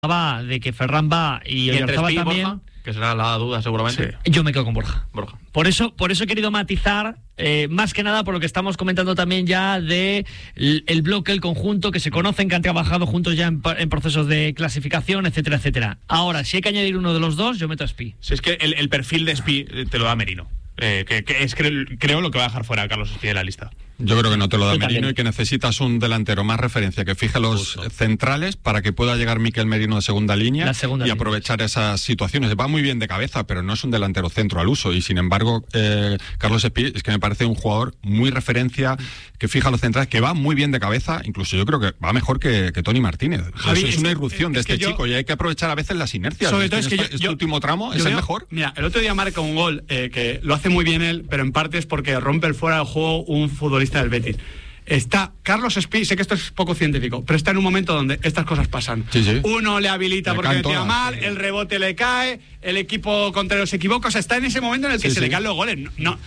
va de que Ferran va y Oyarzabal también, Borja, que será la duda seguramente. Sí. Yo me quedo con Borja. Por eso he querido matizar, más que nada por lo que estamos comentando también ya de el bloque, el conjunto, que se conocen, que han trabajado juntos ya en procesos de clasificación, etcétera, etcétera. Ahora, si hay que añadir uno de los dos, yo meto a Spi. Si es que el perfil de Spi te lo da Merino. Que es creo lo que va a dejar fuera a Carlos Spi de la lista. Yo creo que no te lo da Merino y que necesitas un delantero más referencia que fije los centrales para que pueda llegar Mikel Merino de segunda línea y aprovechar esas situaciones. Va muy bien de cabeza, pero no es un delantero centro al uso y sin embargo Carlos Spi es que me parece un jugador muy referencia, que fija los centrales, que va muy bien de cabeza, incluso yo creo que va mejor que Toni Martínez. Javi, es una irrupción de este chico y hay que aprovechar a veces las inercias. Sobre todo es que este último tramo es el mejor. Mira, el otro día marca un gol que lo hace muy bien él, pero en parte es porque rompe el fuera del juego un futbolista del Betis. Está Carlos Spi, sé que esto es poco científico, pero está en un momento donde estas cosas pasan. Sí. Uno le habilita porque le tira mal, el rebote le cae, el equipo contrario se equivoca, o sea, está en ese momento en el que se le caen los goles.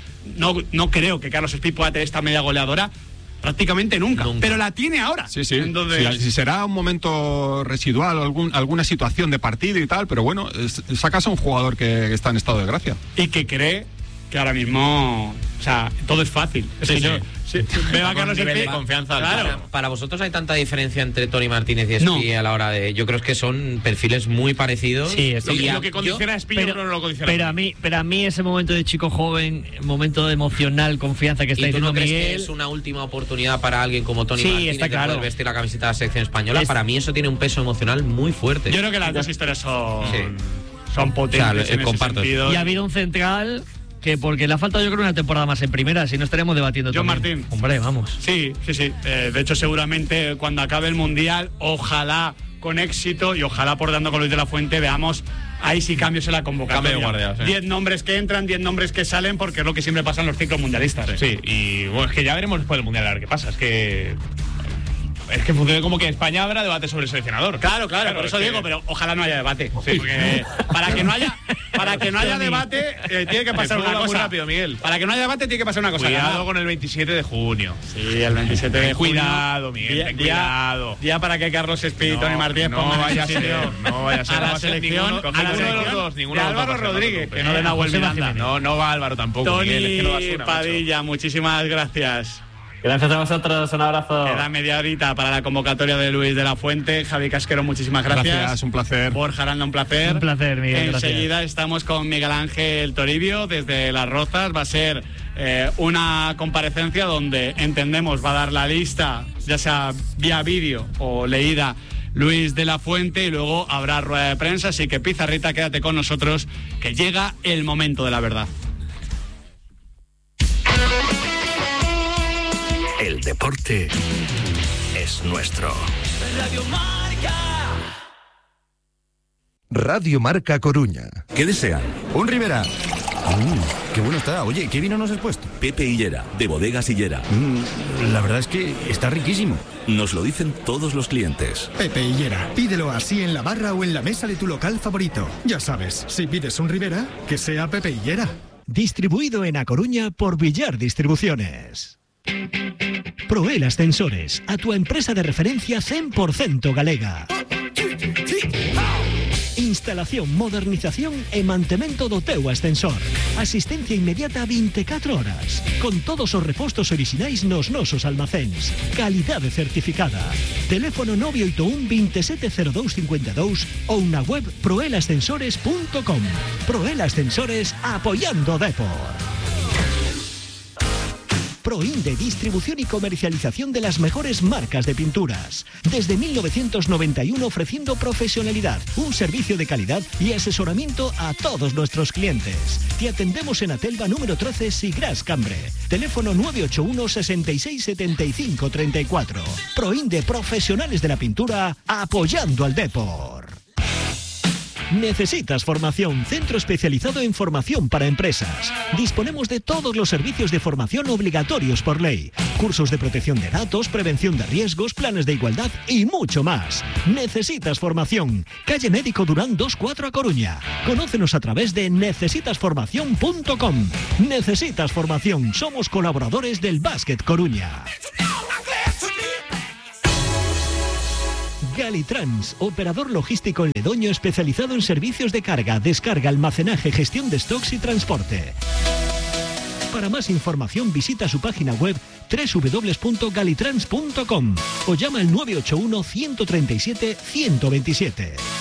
No creo que Carlos Spi pueda tener esta media goleadora prácticamente nunca, pero la tiene ahora. Sí. Entonces, si será un momento residual, alguna situación de partido y tal, pero bueno, sacas a un jugador que está en estado de gracia. Y que cree que ahora mismo, o sea, todo es fácil. Veo a Carlos Spi de confianza. Claro. Para vosotros hay tanta diferencia entre Toni Martínez y Spi a la hora de. Yo creo que son perfiles muy parecidos. Sí, lo que condiciona a Spi, yo creo que no lo condiciona. Pero a mí ese momento de chico joven, momento emocional, confianza que está diciendo Miguel. Miguel. Que es una última oportunidad para alguien como Toni Martínez está de poder vestir la camiseta de la selección española. Para mí eso tiene un peso emocional muy fuerte. Yo creo que las dos historias son potentes en ese sentido. Y ha habido un central que porque le ha faltado yo creo una temporada más en primera, si no estaremos debatiendo John también. Martín. Hombre, vamos. Sí. De hecho, seguramente cuando acabe el Mundial, ojalá con éxito y ojalá por dando con Luis de la Fuente veamos ahí sí cambios en la convocatoria. Cambio de guardia, 10 nombres que entran, 10 nombres que salen, porque es lo que siempre pasa en los ciclos mundialistas. Sí, y bueno, es que ya veremos después del Mundial a ver qué pasa. Es que funciona como que España habrá debate sobre el seleccionador. Claro, por eso digo, pero ojalá no haya debate. Sí. Porque para que no haya debate, tiene que pasar una cosa. Muy rápido, Miguel. Para que no haya debate, tiene que pasar una cosa. Cuidado con el 27 de junio. Sí, el 27 de junio. Cuidado, Miguel, cuidado. Día para que Carlos Spi y Toni Martínez no vaya a ser. A la selección, ninguno de Álvaro Rodríguez, que no de Nahuel Miranda. No va Álvaro tampoco. Toni Padilla, muchísimas gracias. Gracias a vosotros, un abrazo. Queda media horita para la convocatoria de Luis de la Fuente. Javi Casquero, muchísimas gracias. Gracias, un placer. Borja Aranda, un placer. Un placer, Miguel. Enseguida estamos con Miguel Ángel Toribio desde Las Rozas. Va a ser una comparecencia donde entendemos va a dar la lista, ya sea vía vídeo o leída, Luis de la Fuente, y luego habrá rueda de prensa. Así que Pizarrita, quédate con nosotros, que llega el momento de la verdad. El deporte es nuestro. Radio Marca. Radio Marca Coruña. ¿Qué desean? Un Ribera. Qué bueno está. Oye, ¿qué vino nos has puesto? Pepe Hillera, de Bodegas Hillera. La verdad es que está riquísimo. Nos lo dicen todos los clientes. Pepe Hillera. Pídelo así en la barra o en la mesa de tu local favorito. Ya sabes, si pides un Ribera, que sea Pepe Hillera. Distribuido en A Coruña por Villar Distribuciones. Proel Ascensores, a tu empresa de referencia 100% galega. Instalación, modernización e mantemento do teu ascensor. Asistencia inmediata 24 horas. Con todos os repostos orixinais nos nosos almacéns. Calidade certificada. Teléfono 981 270252 ou na web proelascensores.com. Proel Ascensores, apoyando Depor. Proinde, distribución y comercialización de las mejores marcas de pinturas. Desde 1991 ofreciendo profesionalidad, un servicio de calidad y asesoramiento a todos nuestros clientes. Te atendemos en Atelva número 13, Sigras Cambre. Teléfono 981 66 75 34. Proinde, profesionales de la pintura, apoyando al Depor. ¿Necesitas formación? Centro especializado en formación para empresas. Disponemos de todos los servicios de formación obligatorios por ley. Cursos de protección de datos, prevención de riesgos, planes de igualdad y mucho más. ¿Necesitas formación? Calle Médico Durán 24 a Coruña. Conócenos a través de necesitasformación.com. Necesitas formación. Somos colaboradores del Básquet Coruña. Galitrans, operador logístico en Ledoño especializado en servicios de carga, descarga, almacenaje, gestión de stocks y transporte. Para más información visita su página web www.galitrans.com o llama al 981 137 127.